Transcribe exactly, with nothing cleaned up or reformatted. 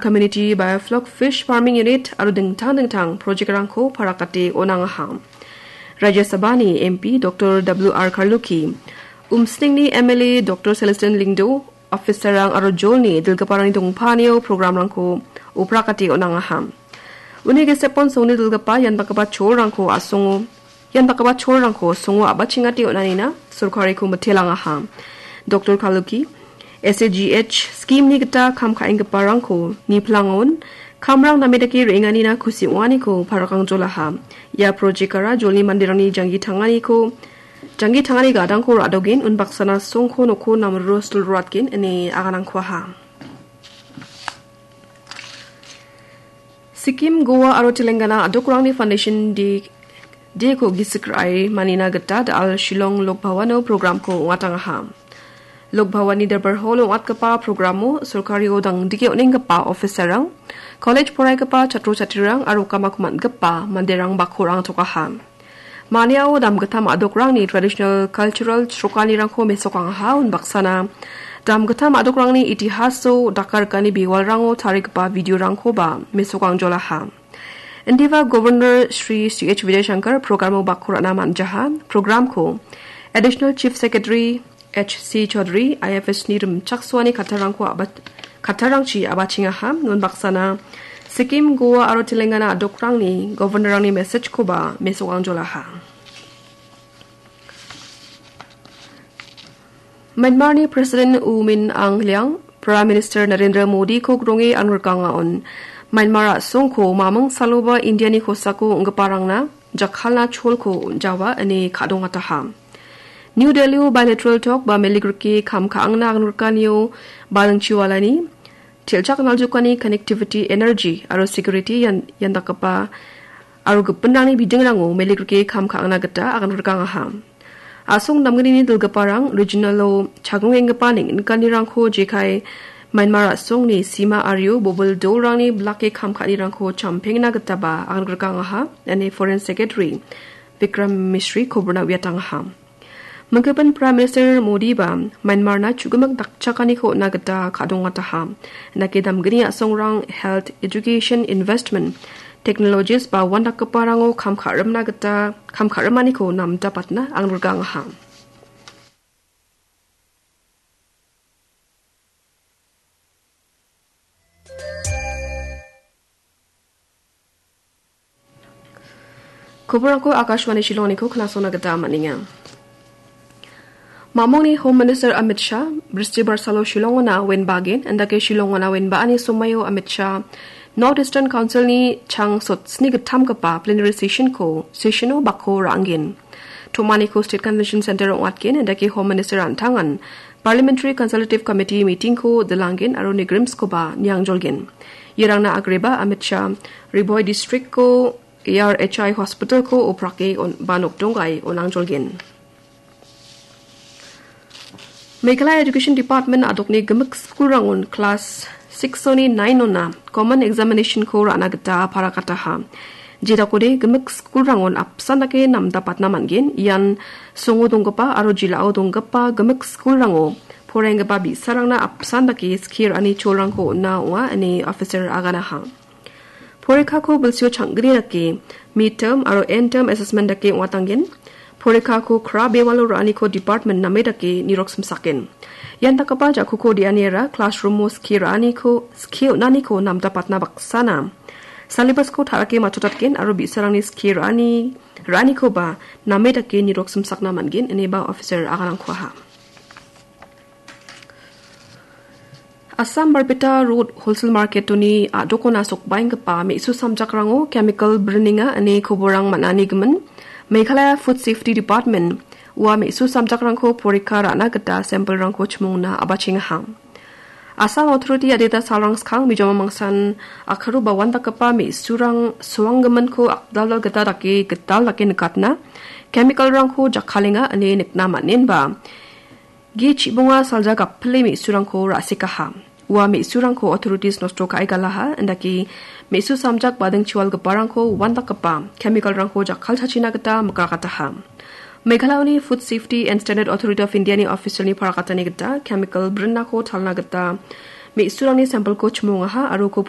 Community Biofloc Fish Farming Unit aru dengtang-dengtang projek rangko parakati onangaham. Rajya Sabha ni M P Doctor W R Karluki, Umsning ni M L A Doctor Celestin Lingdo, Officer rang aru jol ni dilgaparang ni tungpanio program rangko uprakati onangaham. Uni gesepon soni dilgapa yan takapa chol rangko asongo yan takapa chol rangko songo abachingati onanina surkari ko matelangaham. Doctor Karluki S A G H scheme ni kita kam ka ingapa rangko ni plangon kamrang namedaki ringani na kusi wani ko parakang jolaha ya projekara jolni mandirani jangi tangani ko jangi tangani gadang ko radogin unbaksana songko noko namro stulratkin ini akanang kwaha. Sikkim, Goa aro Telangana Adokrangni Foundation di di ko gisikrai manina gata dal Shillong Lokbhawano program ko watangaham. Lokbhawani darbar holo wat kapa programo surkari odang dike oning kapa officerang college porai kapa chatro chatirang aro kamakuman kapa manderang bakurang tokaham. Maniao dam gatam adokrang ni traditional cultural trokani rang ko mesokang haun baksana dam gatam adokrang ni itihaso dakar kani biwal rango tarik pa video rang ko ba mesokang jolaha. Indiva Governor Shri C H Vijay Shankar programo bakurana manjaha program ko Additional Chief Secretary H C Chaudhary I F S Nirum Chakswani Katarang ko abat Katarang chi abachingaham nun baksana Sikkim, Goa aro Telangana adokrang ni Governor ni message ko ba mesokang jolaha. Myanmar ni President U Min Aung Hlaing, Prime Minister Narendra Modi ko grungi anurkangaon. Myanmar songko mamang saloba India ni kosako ngaparang na jakhalna chol ko Jawa ani kadong ataham. New Delhi bilateral talk ba meligriki kam kaang na anurkanyo balang chiwalani tilchak naljukani connectivity energy aro security yan yan takapa aro gependani bidengrango meligriki kam kaang na gata akan urkangaham. Asong namgani ni dilgaparang regionalo chagungeng gapaning inkanirangko jekai Myanmar song ni sima aryo bobol dolrang ni blake kam kanirangko champeng na gataba akan urkangaha ani Foreign Secretary Vikram Misri kobrna wiatangaham. Magkapan Prime Minister Modi ba Myanmar na chugamag dakchakani ko nagata kadong ataham nakidam gani asongrang health education investment technologies ba wanda kaparango kamkharam nagata kamkharamani ko nam dapat na ang rugangaham. Kuburang ko Akashwani Shillong ni ko klasona gata maninga. Mamong ni Home Minister Amit Shah, Bristi Barsalo Shillong na wen bagin, andake Shillong na wen baani sumayo Amit Shah, Northeastern Council ni chang sot sni gatam kapa plenary session ko, sessiono bako rangin. Tumani ko State Convention Center watkin, andake Home Minister antangan, Parliamentary Consultative Committee meeting ko delangin aro ni Grims ko ba niyang jolgin. Yerang na agreba Amit Shah, Riboy District ko, A R H I Hospital ko oprake on banok dongay onang jolgin. Meghalaya Education Department adok ni gemek school rangon class six ni nine na common examination ko rana gata para kataha. Jeda kode gemek school rangon apsan dake nam dapat namangin yan songo donggapa aro jilao donggapa gemek school rango poreng gapa bi sarang na apsan dake skir ani cholrang ko na wa ani officer aganaha. Poreka ko bulsio changgri dake midterm aro end term assessment dake watangin. Poreka ko krabe walo rani ko department na medake nirok sumsakin. Yan takapa jaku ko di anera classroom mo skirani ko skill nani ko nam dapat na baksana. Salibas ko tarake matutatkin aro bisarang ni skirani rani ko ba na medake nirok sumsak naman gin ini ba officer akanang kwaha. Assam Barbita Road Wholesale Market ni adoko na sokbaing kapa me isu samjak rango chemical burninga ani kuborang manani gemen. Meghalaya Food Safety Department wa me isu samjak rangko porika rana gata sampel rangko chmung na abachingaham. Assam Authority adeta sarang skang mijoma mangsan akaru bawan takapa me isurang suanggaman ko akdal gata dake getal dake nekatna chemical rangko jakhalinga ane nekna manin ba. Gi chibunga salja kaple me isurang ko rasikaha. Wa me isurang ko authorities nosto kai galaha andaki me isu samjak badang chiwal gaparang ko wanda kapa chemical rang ko jakhal chachina gata makakataha. Meghalaya Food Safety and Standard Authority of India ni official ni parakata ni gata chemical brinna ko thalna gata me isurang ni sample ko chmunga ha aro ko